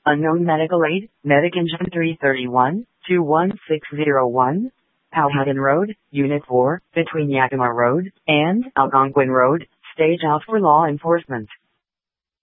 Unknown medical aid, Medic-Engine 331, 21601, Powhatan Road, Unit 4, between Yakima Road and Algonquin Road, stage out for law enforcement.